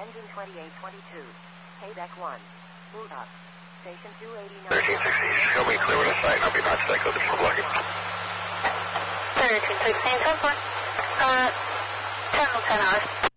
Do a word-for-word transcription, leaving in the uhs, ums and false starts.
Engine twenty-eight twenty-two. Quebec one. Boot up. Station two eighty-nine. thirteen sixty, show me clear to sight, and I'll be back to that code for luggage. thirteen sixteen, ten four. Uh, ten, ten hours.